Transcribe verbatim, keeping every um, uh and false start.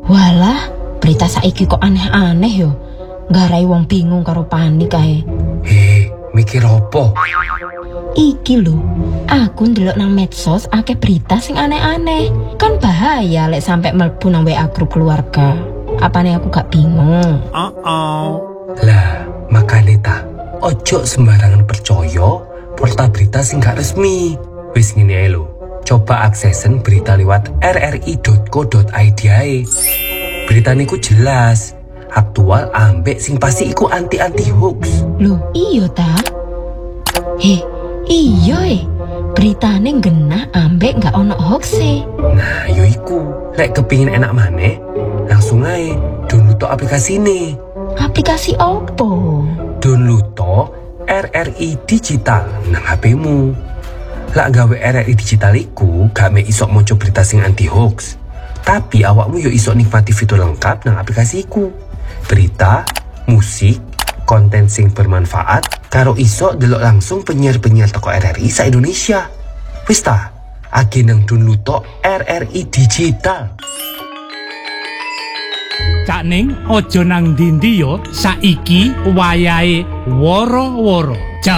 Walah, berita saiki kok aneh-aneh yo. Nggarai wong bingung karo panik kae. Hei, mikir opo? Iki lho, aku ndelok nang medsos akeh berita sing aneh-aneh. Kan bahaya lek sampai mlebu nang W A grup keluarga. Apane aku gak bingung. Uh-oh. Lah, makane ta, ojo sembarangan percaya portal berita sing gak resmi. Wis ngene ae lho. Coba aksesen berita lewat r r i dot co dot i d ae. Berita niku jelas, aktual ambek sing pasti iku anti-anti hoax. Loh, iya ta? Heh, iya eh. Beritane genah ambek gak ono hoax e. Nah, yo iku. Lek kepingin enak maneh, langsung ae download to aplikasi ini. Aplikasi opo? Download to R R I Digital nang H P-mu. Lak gawe R R I Digital iku gak mek isok moco berita sing anti hoax. Tapi awakmu yo isok nikmati fitur lengkap nang aplikasi iku. Berita, musik, konten sing bermanfaat, karo isok delok langsung penyiar-penyiar toko R R I sa-Indonesia. Wis ta, agi nang download to R R I Digital. Cak Ning, ojo nang ndi-ndi yo, saiki wayahe woro-woro.